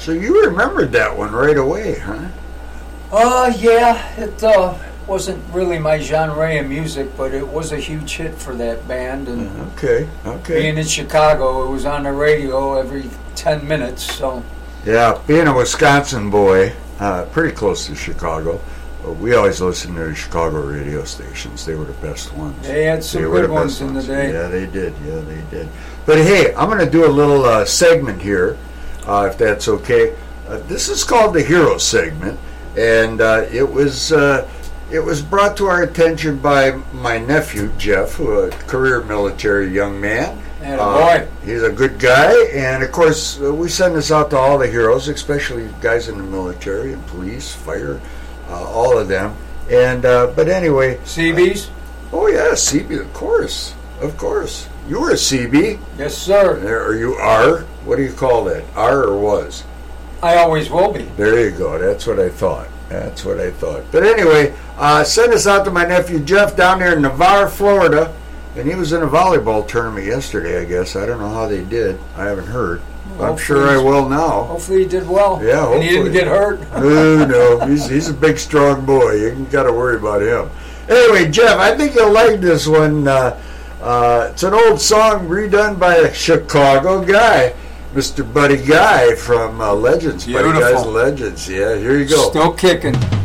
So you remembered that one right away, huh? Yeah, it wasn't really my genre of music, but it was a huge hit for that band. And Okay. being in Chicago, it was on the radio every 10 minutes, so... Yeah, being a Wisconsin boy, pretty close to Chicago, we always listened to the Chicago radio stations. They were the best ones. They had some good ones in the day. Yeah, they did. But hey, I'm going to do a little segment here, if that's okay. This is called the Hero segment, and it was brought to our attention by my nephew, Jeff, a career military young man. Boy. He's a good guy, and of course, we send this out to all the heroes, especially guys in the military and police, fire, all of them. And but anyway, CBs? Oh yeah, CB, of course. You were a CB. Yes, sir. Or you are. What do you call that? Are or was? I always will be. There you go. That's what I thought. But anyway, send us out to my nephew Jeff down there in Navarre, Florida. And he was in a volleyball tournament yesterday, I guess. I don't know how they did. I haven't heard. Well, I'm sure I will now. Hopefully he did well. Yeah, hopefully. And he didn't get hurt. No. He's a big, strong boy. You ain't got to worry about him. Anyway, Jeff, I think you'll like this one. It's an old song redone by a Chicago guy, Mr. Buddy Guy from Legends. Beautiful. Buddy Guy's Legends. Yeah, here you go. Still kicking.